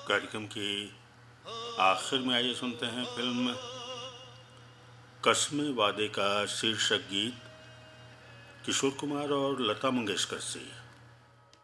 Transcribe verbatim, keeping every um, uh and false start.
कार्यक्रम की आखिर में आइए सुनते हैं फिल्म कसमें वादे का शीर्षक गीत किशोर कुमार और लता मंगेशकर से।